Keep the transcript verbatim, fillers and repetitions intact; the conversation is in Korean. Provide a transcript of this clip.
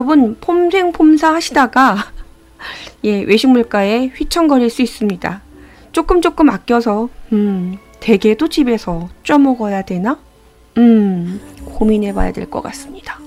여러분 폼생폼사 하시다가 예, 외식 물가에 휘청거릴 수 있습니다. 조금 조금 아껴서 음, 대게도 집에서 쪄 먹어야 되나? 음, 고민해 봐야 될 것 같습니다.